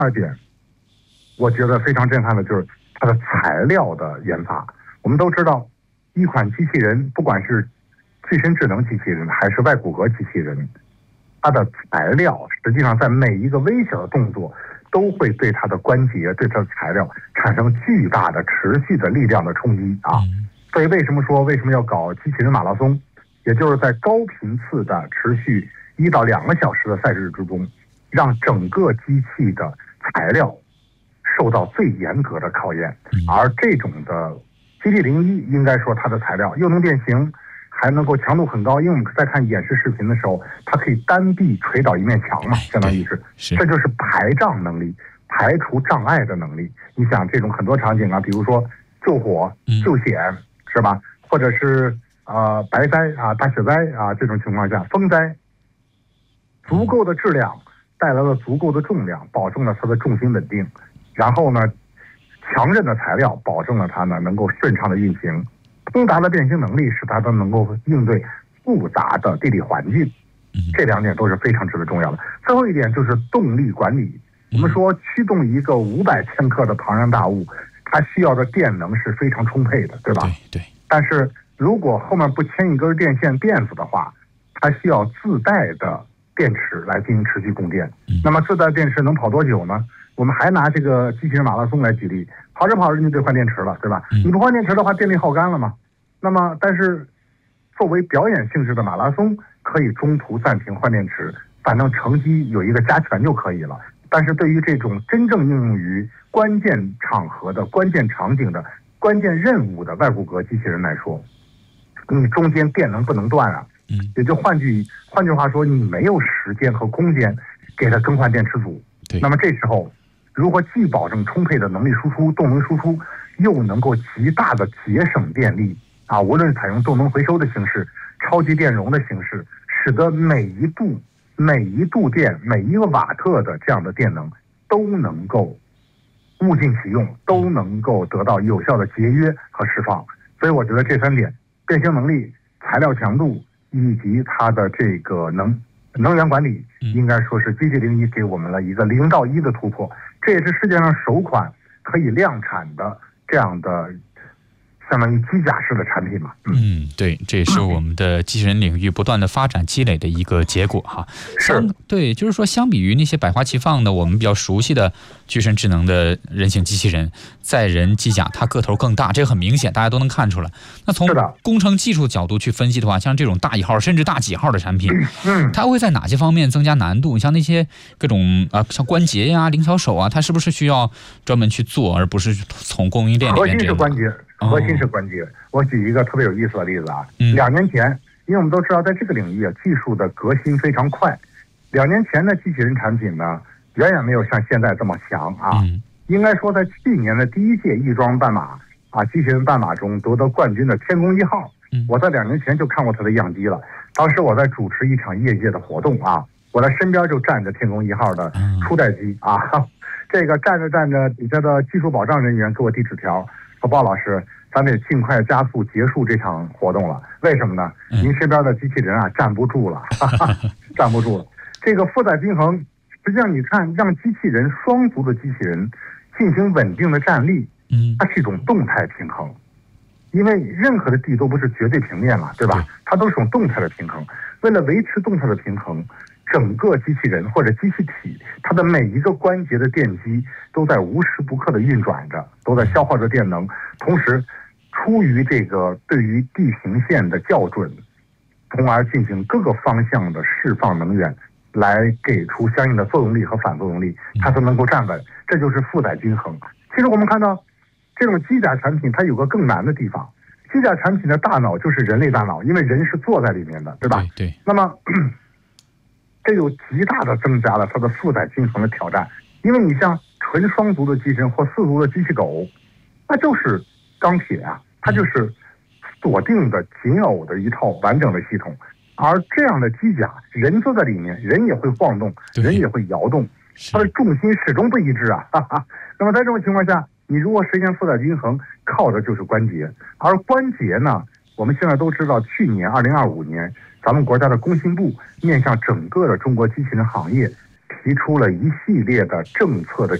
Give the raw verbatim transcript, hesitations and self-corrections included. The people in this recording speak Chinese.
二点，我觉得非常震撼的就是它的材料的研发。我们都知道，一款机器人，不管是具身智能机器人还是外骨骼机器人，它的材料实际上在每一个微小的动作都会对它的关节、对它的材料产生巨大的持续的力量的冲击啊。所以为什么说为什么要搞机器人马拉松，也就是在高频次的持续一到两个小时的赛事之中，让整个机器的材料受到最严格的考验。而这种的 G T 零一 应该说它的材料又能变形，还能够强度很高，因为我们在看演示视频的时候，它可以单臂捶倒一面墙嘛，相当于是， 是这就是排障能力，排除障碍的能力。你想这种很多场景啊，比如说救火、救险，嗯、是吧？或者是呃白灾啊、大雪灾啊这种情况下，风灾，足够的质量带来了足够的重量，保证了它的重心稳定，然后呢，强韧的材料保证了它呢能够顺畅的运行。通达的变形能力使它都能够应对复杂的地理环境，这两点都是非常值得重要的。最后一点就是动力管理。我们说驱动一个五百千克的庞然大物，它需要的电能是非常充沛的，对吧？ 对。对。 但是如果后面不牵一根电线电死的话，它需要自带的电池来进行持续供电。那么自带电池能跑多久呢？我们还拿这个机器人马拉松来举例，跑着跑着你得换电池了，对吧？你不换电池的话，电力耗干了嘛。那么，但是作为表演性质的马拉松，可以中途暂停换电池，反正成绩有一个加权就可以了。但是对于这种真正应用于关键场合的关键场景的关键任务的外骨骼机器人来说，你中间电能不能断啊？也就换句换句话说，你没有时间和空间给它更换电池组。那么这时候，如果既保证充沛的能力输出、动能输出，又能够极大的节省电力啊，无论采用动能回收的形式、超级电容的形式，使得每一度、每一度电、每一个瓦特的这样的电能都能够物尽其用，都能够得到有效的节约和释放。所以我觉得这三点：变形能力、材料强度以及它的这个能能源管理，应该说是 G T 零一给我们了一个零到一的突破。这也是世界上首款可以量产的这样的相当于机甲式的产品嘛。 嗯, 嗯，对，这也是我们的机器人领域不断的发展积累的一个结果哈。 是， 对，就是说，相比于那些百花齐放的我们比较熟悉的具身智能的人形机器人，载人机甲它个头更大，这个很明显，大家都能看出来。那从工程技术角度去分析的话，像这种大一号甚至大几号的产品， 嗯， 它会在哪些方面增加难度？像那些各种啊，像关节呀、灵巧手啊，它是不是需要专门去做，而不是从供应链里面？ 核心是关节。核心是关节。我举一个特别有意思的例子啊，嗯、两年前，因为我们都知道，在这个领域啊，技术的革新非常快。两年前的机器人产品呢，远远没有像现在这么强啊。嗯、应该说，在去年的第一届翼装半马啊，机器人半马中夺得冠军的天宫一号，嗯、我在两年前就看过它的样机了。当时我在主持一场业界的活动啊，我的身边就站着天宫一号的初代机啊，这个站着站着，底下的技术保障人员给我递纸条。说鲍老师，咱得尽快加速结束这场活动了。为什么呢？您身边的机器人啊站不住了，哈哈，站不住了。这个负载均衡，实际上你看，让机器人双足的机器人进行稳定的站立，它是一种动态平衡。因为任何的地都不是绝对平面嘛，对吧？它都是一种动态的平衡。为了维持动态的平衡，整个机器人或者机器体，它的每一个关节的电机都在无时不刻的运转着，都在消耗着电能。同时，出于这个对于地平线的校准，从而进行各个方向的释放能源，来给出相应的作用力和反作用力，它才能够站稳。这就是负载均衡。其实我们看到，这种机甲产品它有个更难的地方。机甲产品的大脑就是人类大脑，因为人是坐在里面的，对吧？ 对。对那么这就极大的增加了它的负载均衡的挑战，因为你像纯双足的机器人或四足的机器狗，那就是钢铁啊，它就是锁定的紧耦的一套完整的系统。而这样的机甲，人坐在里面，人也会晃动，人也会摇动，它的重心始终不一致啊。哈哈。那么在这种情况下，你如果实现负载均衡，靠的就是关节。而关节呢，我们现在都知道，去年二零二五年。咱们国家的工信部面向整个的中国机器人行业提出了一系列的政策的